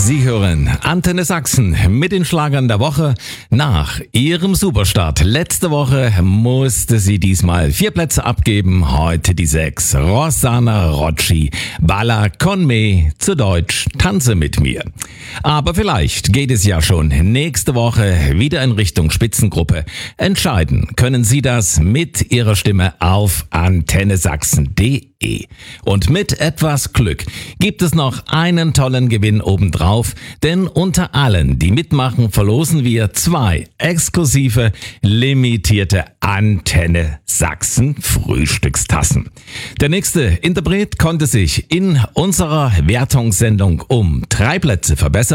Sie hören Antenne Sachsen mit den Schlagern der Woche. Nach ihrem Superstart letzte Woche musste sie diesmal 4 Plätze abgeben. Heute die 6. Rossana Rocci, Balla con me, zu Deutsch Tanze mit mir. Aber vielleicht geht es ja schon nächste Woche wieder in Richtung Spitzengruppe. Entscheiden können Sie das mit Ihrer Stimme auf antennesachsen.de. Und mit etwas Glück gibt es noch einen tollen Gewinn obendrauf, denn unter allen, die mitmachen, verlosen wir 2 exklusive, limitierte Antenne Sachsen Frühstückstassen. Der nächste Interpret konnte sich in unserer Wertungssendung um 3 Plätze verbessern.